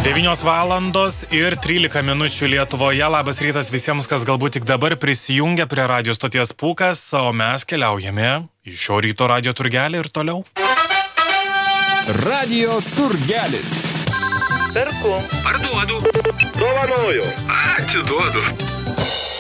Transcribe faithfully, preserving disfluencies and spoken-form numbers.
devynios valandos ir trylika minučių Lietuvoje. Labas rytas visiems, kas galbūt tik dabar prisijungia prie radio stoties Pūkas, o mes keliaujame į šio ryto radio turgelį ir toliau. Radio turgelis. Perku. Parduodu. Dovanoju. Atiduodu.